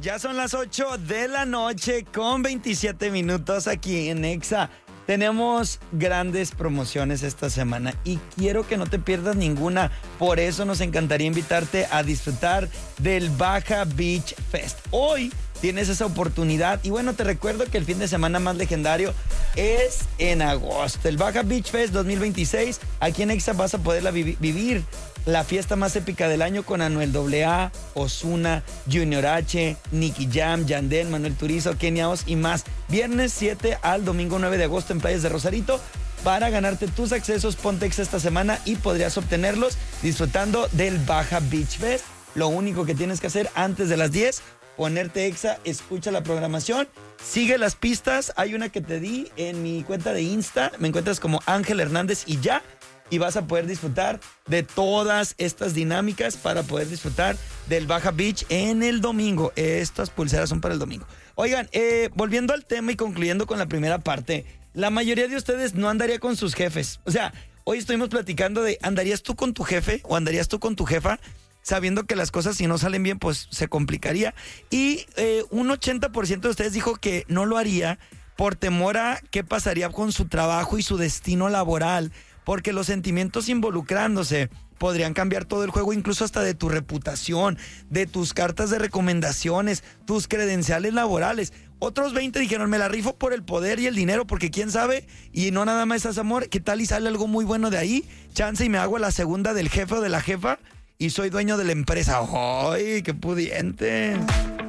Ya son las 8 de la noche con 27 minutos aquí en Exa. Tenemos grandes promociones esta semana y quiero que no te pierdas ninguna. Por eso nos encantaría invitarte a disfrutar del Baja Beach Fest. Hoy tienes esa oportunidad y bueno, te recuerdo que el fin de semana más legendario es en agosto. El Baja Beach Fest 2026. Aquí en Exa vas a poderla vivir la fiesta más épica del año con Anuel AA, Ozuna, Junior H, Nicky Jam, Yandel, Manuel Turizo, Kenia Oz y más. Viernes 7 al domingo 9 de agosto en Playas de Rosarito. Para ganarte tus accesos, ponte Exa esta semana y podrías obtenerlos disfrutando del Baja Beach Fest. Lo único que tienes que hacer antes de las 10, ponerte Exa, escucha la programación, sigue las pistas. Hay una que te di en mi cuenta de Insta, me encuentras como Ángel Hernández y ya. Y vas a poder disfrutar de todas estas dinámicas para poder disfrutar del Baja Beach en el domingo. Estas pulseras son para el domingo. Oigan, volviendo al tema y concluyendo con la primera parte, la mayoría de ustedes no andaría con sus jefes. O sea, hoy estuvimos platicando de, ¿andarías tú con tu jefe o andarías tú con tu jefa? Sabiendo que las cosas si no salen bien, pues se complicaría. Y un 80% de ustedes dijo que no lo haría por temor a qué pasaría con su trabajo y su destino laboral. Porque los sentimientos involucrándose podrían cambiar todo el juego, incluso hasta de tu reputación, de tus cartas de recomendaciones, tus credenciales laborales. Otros 20 dijeron, me la rifo por el poder y el dinero, porque quién sabe, y no nada más es amor, ¿qué tal y sale algo muy bueno de ahí? Chance y me hago la segunda del jefe o de la jefa y soy dueño de la empresa. ¡Ay, qué pudiente!